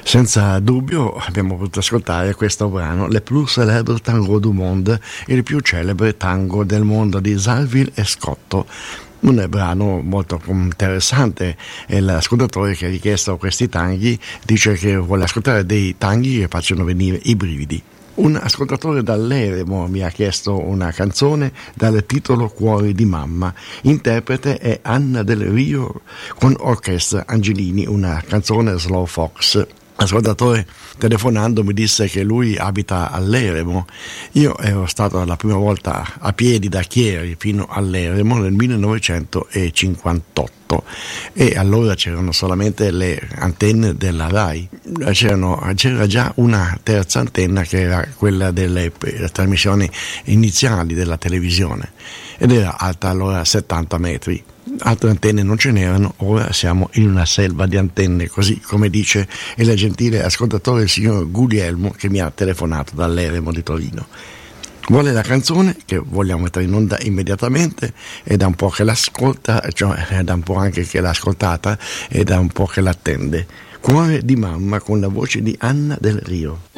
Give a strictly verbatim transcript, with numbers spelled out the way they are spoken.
Senza dubbio abbiamo potuto ascoltare questo brano, Le plus célèbre tango du monde, il più celebre tango del mondo di Salville e Scotto. Un brano molto interessante, e l'ascoltatore che ha richiesto questi tanghi dice che vuole ascoltare dei tanghi che facciano venire i brividi. Un ascoltatore dall'Eremo mi ha chiesto una canzone dal titolo Cuore di mamma, interprete è Anna Del Rio con Orchestra Angelini, una canzone slow fox. L'ascoltatore telefonando mi disse che lui abita all'Eremo. Io ero stato la prima volta a piedi da Chieri fino all'Eremo nel millenovecentocinquantotto e allora c'erano solamente le antenne della RAI. C'erano, c'era già una terza antenna che era quella delle trasmissioni iniziali della televisione ed era alta allora settanta metri. Altre antenne non ce n'erano, ora siamo in una selva di antenne, così come dice il gentile ascoltatore il signor Guglielmo che mi ha telefonato dall'Eremo di Torino. Vuole la canzone che vogliamo mettere in onda immediatamente, è da un po' che l'ascolta, cioè è da un po' anche che l'ha ascoltata e da un po' che l'attende. Cuore di mamma con la voce di Anna Del Rio.